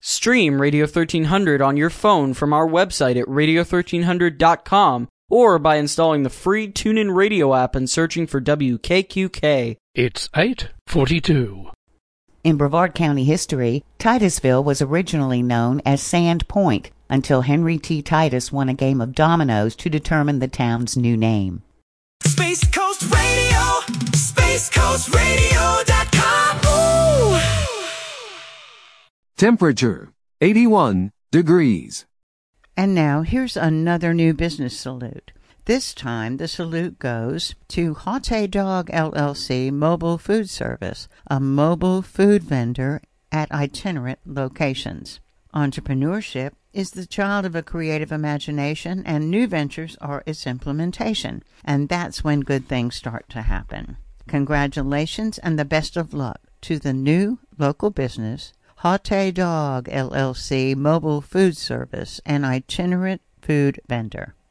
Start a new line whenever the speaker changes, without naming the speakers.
Stream Radio 1300 on your phone from our website at radio1300.com or by installing the free TuneIn Radio app and searching for WKQK.
It's 8:42.
In Brevard County history, Titusville was originally known as Sand Point until Henry T. Titus won a game of dominoes to determine the town's new name.
Space Coast Radio, spacecoastradio.com. Ooh.
Temperature, 81 degrees.
And now, here's another new business salute. This time, the salute goes to Hot Dog LLC Mobile Food Service, a mobile food vendor at itinerant locations. Entrepreneurship is the child of a creative imagination, and new ventures are its implementation. And that's when good things start to happen. Congratulations and the best of luck to the new local business, Hot Dog LLC Mobile Food Service, an itinerant food vendor.